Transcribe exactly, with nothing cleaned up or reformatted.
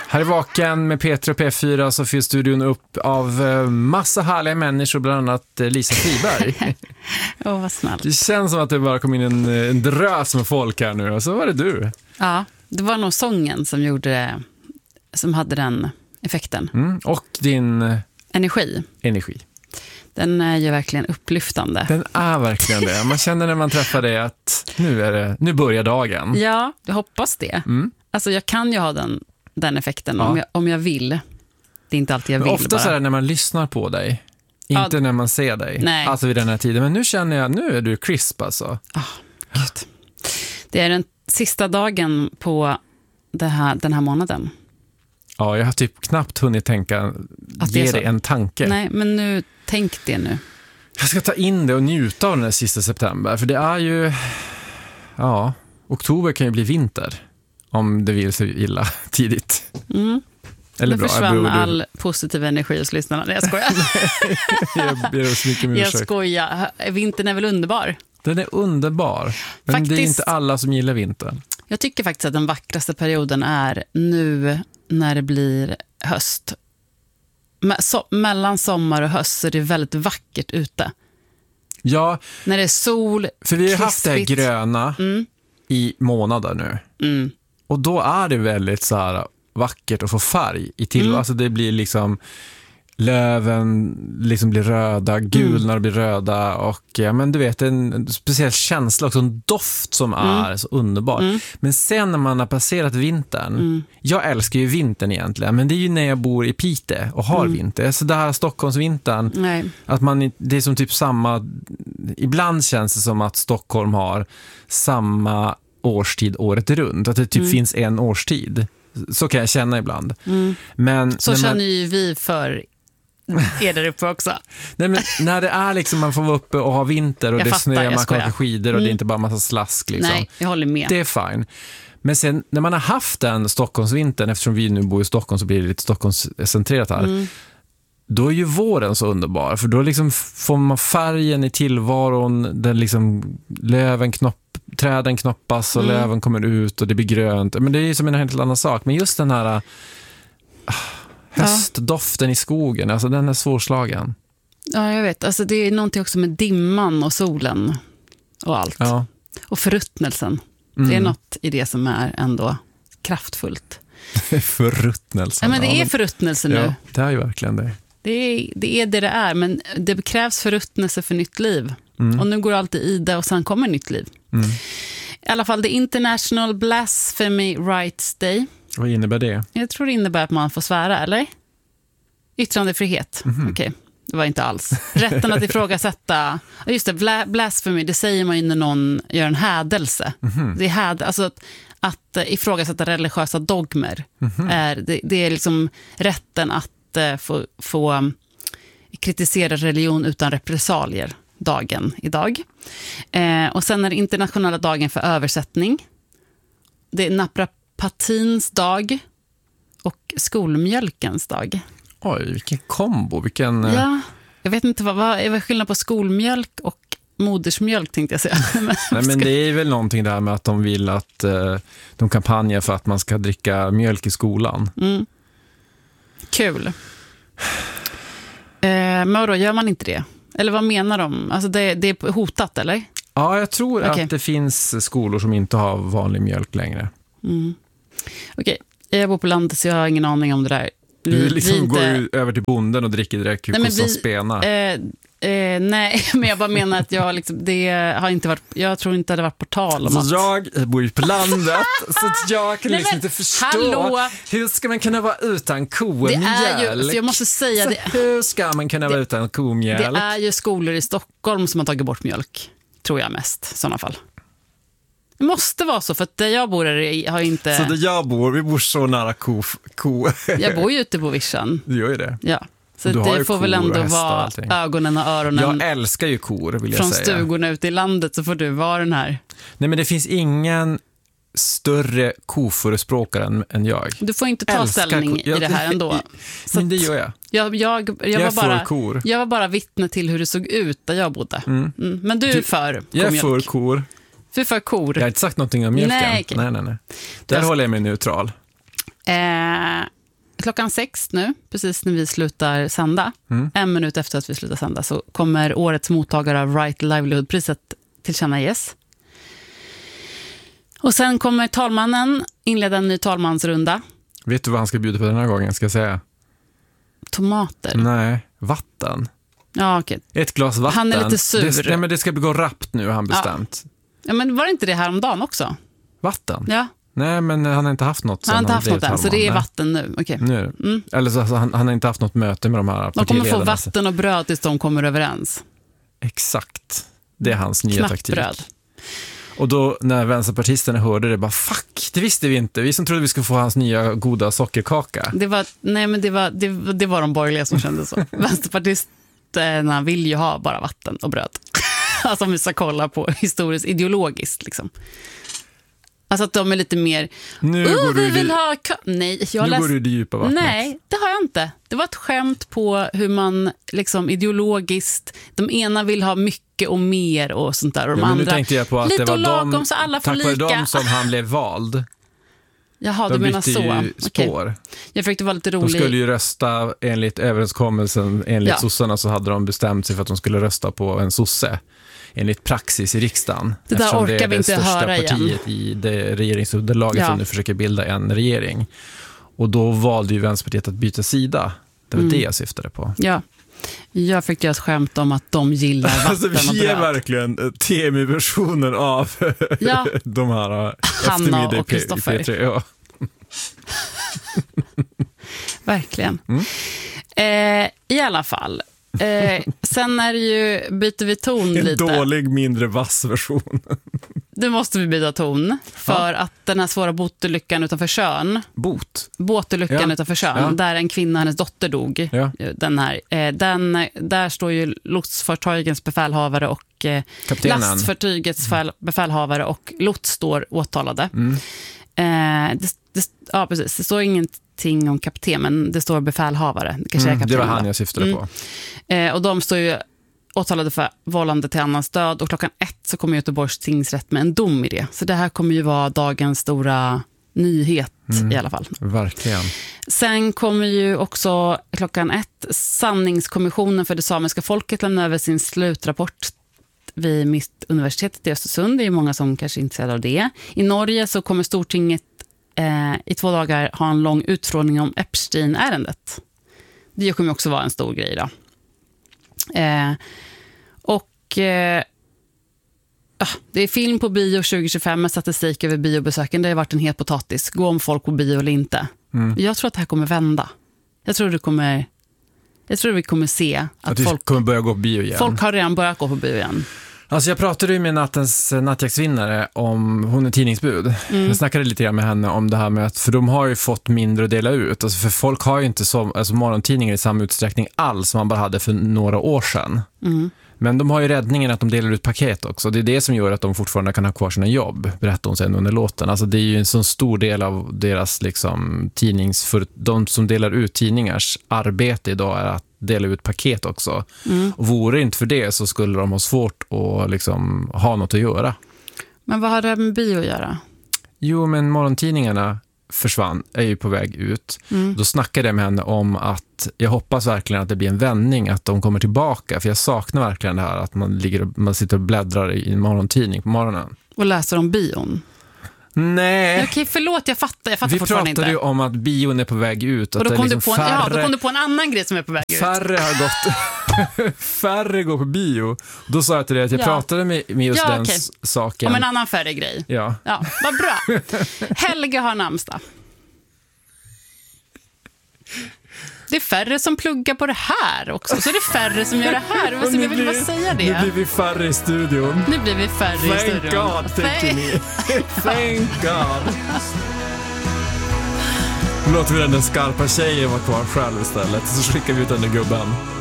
Här är Vaken med Petra och P fyra, så fyller studion upp av massa härliga människor, bland annat Lisa Friberg. Åh, oh, vad snällt. Det känns som att det bara kom in en, en drös med folk här nu, och så var det du. Ja, det var nog sången som gjorde, som hade den effekten. Mm, och din energi. energi. Den är ju verkligen upplyftande. Den är verkligen det. Man känner när man träffar dig att nu, är det, nu börjar dagen. Ja, jag hoppas det. Mm. Alltså jag kan ju ha den, den effekten ja. om, jag, om jag vill. Det är inte alltid jag vill. Men ofta bara. så är det när man lyssnar på dig. Inte ja. när man ser dig. Nej. Alltså vid den här tiden. Men nu känner jag, nu är du crisp alltså. Oh, Gud. Det är den sista dagen på det här, den här månaden. Ja, jag har typ knappt hunnit tänka, att ge dig en tanke. Nej, men nu, tänk det nu. Jag ska ta in det och njuta av den här sista september. För det är ju, ja, oktober kan ju bli vinter. Om det vill sig illa tidigt. Mm. Eller nu bra, försvann du... all positiv energi hos lyssnarna. Nej, jag skojar. jag ber så mycket jag skojar. Vintern är väl underbar? Den är underbar. Men faktiskt, det är inte alla som gillar vintern. Jag tycker faktiskt att den vackraste perioden är nu när det blir höst. Me- so- mellan sommar och höst så är det väldigt vackert ute. Ja. När det är sol, för vi har krispigt. haft det här gröna mm. i månader nu. Mm. Och då är det väldigt så här vackert att få färg i till. Mm. Alltså det blir liksom löven liksom blir röda, gulnar mm. blir röda och ja, men du vet en speciell känsla också, en doft som är mm. så underbar. Mm. Men sen när man har passerat vintern, mm. jag älskar ju vintern egentligen, men det är ju när jag bor i Piteå och har mm. vinter. Så det här Stockholmsvintern, Nej. att man, det är som typ samma, ibland känns det som att Stockholm har samma årstid året runt, att det typ mm. finns en årstid. Så kan jag känna ibland. Mm. Men så känner man, ju vi för är där uppe också. Nej, men när det är liksom man får vara uppe och ha vinter och jag det fattar, snöar, man kan åka skidor och mm. det är inte bara en massa slask liksom. Nej, jag håller med. Det är fine. Men sen när man har haft den Stockholmsvintern, eftersom vi nu bor i Stockholm så blir det lite Stockholmscentrerat här. Mm. Då är ju våren så underbar, för då liksom får man färgen i tillvaron, den liksom löven knopp, träden knoppas och mm. löven kommer ut och det blir grönt. Men det är ju som en helt annan sak. Men just den här uh, höstdoften ja. i skogen, alltså den är svårslagen. Ja, jag vet. Alltså det är någonting också med dimman och solen och allt. Ja. Och förruttnelsen. Mm. Det är något i det som är ändå kraftfullt. Förruttnelsen. Ja, men det är förruttnelse nu. Ja, det är ju verkligen det. Det är, det är det det är, men det krävs förruttnelse för nytt liv. Mm. Och nu går allt i det och sen kommer nytt liv. Mm. I alla fall, det International Blasphemy Rights Day. Vad innebär det? Jag tror det innebär att man får svära, eller? Yttrandefrihet. Mm. Okej, okay. Det var inte alls. Rätten att ifrågasätta. Just det, bla, blasphemy, det säger man ju när någon gör en hädelse. Mm. Det är häd, alltså att, att ifrågasätta religiösa dogmer. Mm. Är, det, det är liksom rätten att Få, få kritisera religion utan repressalier dagen idag. Eh, och sen är det internationella dagen för översättning. Det är naprapatins dag och skolmjölkens dag. Oj, vilken kombo. Vilken... Ja, jag vet inte vad, vad är skillnad på skolmjölk och modersmjölk tänkte jag säga. Nej, men det är väl någonting där med att de vill att eh, de kampanjer för att man ska dricka mjölk i skolan. Mm. Kul. Eh, men då gör man inte det? Eller vad menar de? Alltså det, det är hotat, eller? Ja, jag tror okay. att det finns skolor som inte har vanlig mjölk längre. Mm. Okej, okay. Jag bor på landet så jag har ingen aning om det där. Vi, du liksom vi, går ju över till bonden och dricker direkt kostar spena. Eh, eh, nej, men jag bara menar att jag liksom, det har inte varit, jag tror inte det har varit på tal om så att... jag bor ju på landet så att jag kan nej, liksom men, inte förstå hallå. Hur ska man kunna vara utan komjölk? Det är ju, jag måste säga det, hur ska man kunna det, vara utan komjölk? Det är ju skolor i Stockholm som har tagit bort mjölk, tror jag mest i sådana fall. Det måste vara så, för att där jag bor är, har inte... Så där jag bor, vi bor så nära ko... ko. Jag bor ju ute på Vischan. Du gör ju det. Ja. Så det får väl ändå vara ögonen och öronen. Jag älskar ju kor, vill jag från säga. Från stugorna ute i landet så får du vara den här. Nej, men det finns ingen större koförespråkare än, än jag. Du får inte ta älskar ställning ko- i det här ändå. Så men det gör jag. Jag, jag, jag, jag, var bara, kor. jag var bara vittne till hur det såg ut där jag bodde. Mm. Mm. Men du är för komjölk. Jag är för kor. Du är för kor. Jag har inte sagt någonting om mjölken. Nej, okay. nej, nej, nej. Där jag... håller jag mig neutral. Eh, klockan sex nu, precis när vi slutar sända, Mm. en minut efter att vi slutar sända, så kommer årets mottagare av Right Livelihood-priset tillkännages. Och sen kommer talmannen inleda en ny talmansrunda. Vet du vad han ska bjuda på den här gången, ska jag säga? Tomater. Nej, vatten. Ja, okej. Ett glas vatten. Han är lite sur. Det, nej, men det ska gå rappt nu, har han bestämt. Ja, men var det inte det här om dagen också? Vatten? Ja. Nej, men han har inte haft något. Han har inte haft blev något än, så talman. det är Nej. vatten nu. Okej. Nu. Mm. Eller så, alltså, han, han har inte haft något möte med de här De kommer få partiledarna. vatten och bröd tills de kommer överens. Exakt. Det är hans nya taktik. Knappbröd. Och då när vänsterpartisterna hörde det, bara fuck, det visste vi inte. Vi som trodde vi skulle få hans nya goda sockerkaka. Det var, nej, men det var, det, det var de borgerliga som kände så. Vänsterpartisterna vill ju ha bara vatten och bröd. Alltså om vi ska kolla på historiskt ideologiskt liksom. Alltså att de är lite mer Nu oh, går vi du vill i, ha ka-" Nej, jag nu läst... går du i det djupa vattnet. Nej, det har jag inte. Det var ett skämt på hur man liksom ideologiskt, de ena vill ha mycket och mer och sånt där, och de Ja, men nu andra tänkte jag på att lite det var och lagom de, så alla får tack vare lika. dem som han blev vald. Jaha, De du menar bytte så. ju Okej. spår. Jag försökte vara lite De rolig. skulle ju rösta enligt överenskommelsen, enligt Ja. sossarna, så hade de bestämt sig för att de skulle rösta på en sosse enligt praxis i riksdagen. Det där Eftersom orkar det är vi det inte största höra igen. partiet i det regeringsunderlaget Ja. som nu försöker bilda en regering. Och då valde ju Vänsterpartiet att byta sida. Det var Mm. det jag syftade på. Ja, jag fick göra ett skämt om att de gillar vatten Alltså, och vi är bröd. verkligen T M I-versionen av Ja. de här Hanna eftermiddag i och P- Kristoffer. P tre. Ja. Verkligen. Mm. Eh, I alla fall. Eh, sen är det ju, byter vi ton En lite. dålig, mindre vass version. Nu måste vi byta ton för att den här svåra båtolyckan utanför Tjörn, Bot. båtolyckan Ja. utanför Tjörn, Ja. där en kvinna och hennes dotter dog. Ja. Den här, eh, den, där står ju lotsfartygets befälhavare och eh, Kaptenen. lastfartygets mm. befälhavare och lots står åtalade. Mm. Eh, det, det, ja, precis. Det står ingenting om kapten, men det står befälhavare. Det kanske är Mm, kapten. det var han då. jag syftade Mm. på. Eh, och de står ju åtalade för vållande till annans död, och klockan ett så kommer Göteborgs tingsrätt med en dom i det. Så det här kommer ju vara dagens stora nyhet Mm. i alla fall. Verkligen. Sen kommer ju också klockan ett Sanningskommissionen för det samiska folket lämna över sin slutrapport vid Mittuniversitetet i Östersund. Det är många som kanske är intresserade av det. I Norge så kommer Stortinget eh, i två dagar ha en lång utfrågning om Epstein-ärendet. Det kommer också vara en stor grej då. Eh, och eh, ah, det är film på bio tjugo tjugofem med statistik över biobesöken. Det har varit en het potatis. Gå om folk på bio eller inte. Mm. Jag tror att det här kommer vända. Jag tror det kommer Jag tror vi kommer se att, Att vi folk, kommer börja gå på bio igen. folk har redan börjat gå på bio igen. Alltså jag pratade ju med nattens nattjaktsvinnare om, hon är tidningsbud. Mm. Jag snackade lite grann med henne om det här med att, för de har ju fått mindre att dela ut. Alltså för folk har ju inte så, alltså morgontidningar i samma utsträckning alls som man bara hade för några år sedan. Mm. Men de har ju räddningen att de delar ut paket också. Det är det som gör att de fortfarande kan ha kvar sina jobb, berättar hon sen under låten. Alltså det är ju en så stor del av deras liksom, tidnings, för de som delar ut tidningars arbete idag är att dela ut paket också. Mm. Och vore det inte för det så skulle de ha svårt att liksom, ha något att göra. Men vad har det med bio att göra? Jo, men morgontidningarna försvann, är ju på väg ut. Mm. Då snackade jag med henne om att jag hoppas verkligen att det blir en vändning, att de kommer tillbaka. För jag saknar verkligen det här att man, ligger, man sitter och bläddrar i en morgontidning på morgonen. Och läser om bion? Nej, Okej, förlåt, jag fattar, jag fattar vi fortfarande pratade inte. ju om att bion är på väg ut. Och Att då det kom, är du liksom på en, färre, ja, då kom du på en annan grej som är på väg ut. färre har gått... färre går på bio. Då sa jag till dig att jag Ja. pratade med, med just Ja, den okej. s- saken. Om en annan färre grej. Ja. Ja, vad bra. Helga har namnsdag. Det är färre som pluggar på det här också. Så är det färre som gör det här. Och Jag nu vill bara blir- säga Nu det. blir vi färre i studion. Nu blir vi färre i Thank studion. God, tänker Thank- ni. Thank God. Nu låter vi den skarpa tjejen vara kvar själv istället. Så skickar vi ut den där gubben.